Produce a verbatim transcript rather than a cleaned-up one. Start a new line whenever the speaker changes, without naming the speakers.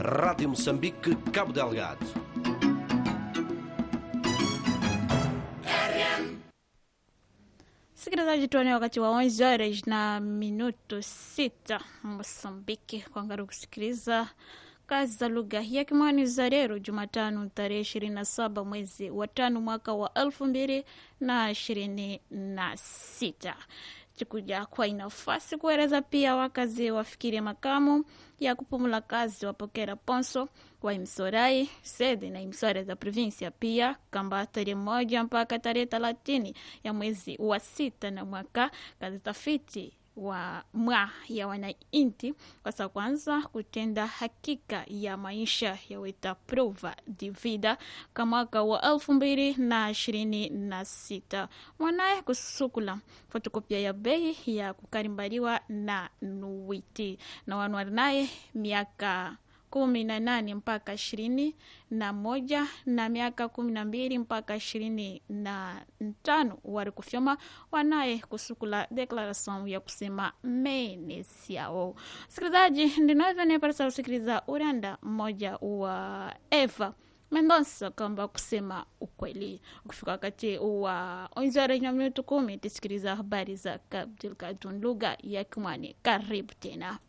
Rádio Moçambique, Cabo Delgado.
Sikilizaji, tuone wakati wa onze horas na minuto sita Moçambique kwa kusikiliza kazi za lugha ya Kimwani za leo Jumatano tarehe ishirini na saba mwezi wa tano mwaka wa elfu mbili na ishirini na sita. Chikuja kwa inafasi kueleza pia wakazi wafikiri makamu ya kupumula kazi wapokera ponso wa imsorai sede na imsore za provincia pia kamba tarehe moja mpaka tarehe thelathini ya mwezi wa sita na mwaka kazi tafiti wa mwa ya wanainti wasa kwanza kutenda hakika ya maisha ya weta prova de vida kama mwaka wa elfu mbili na ishirini na sita. Mwanae kusukula fotokopia ya bei ya kukarimbaliwa na nuwiti na wanuanae miaka kumi na nane mpaka ishirini na moja na miaka kumi na mbili mpaka ishirini na tano wari kufyoma wanaye kusukula declaração ya kusema menesi yao. Sikilizaji, ndinaweza niparasa usikiliza uranda mmoja wa Eva Mendonça kamba kusema ukweli. Ukifika wakati wa onzara na minuto kumi tusikiliza habari za Cabo Delgado lugha ya Kimwani. Karibu tena.